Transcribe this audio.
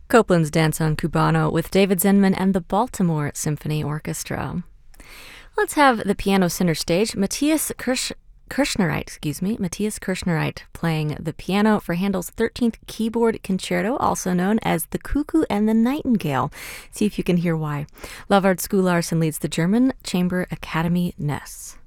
Copland's Danzón Cubano with David Zinman and the Baltimore Symphony Orchestra. Let's have the piano center stage. Matthias Kirschnereit playing the piano for Handel's 13th Keyboard Concerto, also known as The Cuckoo and the Nightingale. See if you can hear why. Lavard Skulason leads the German Chamber Academy Ness.